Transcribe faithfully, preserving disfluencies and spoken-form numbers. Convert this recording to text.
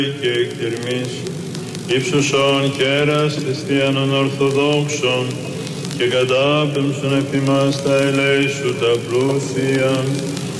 και εκτιρμής, ύψωσον κέρας χριστιανών ορθοδόξων και κατάπεμψον επί μας τα ελέη σου τα πλούσια.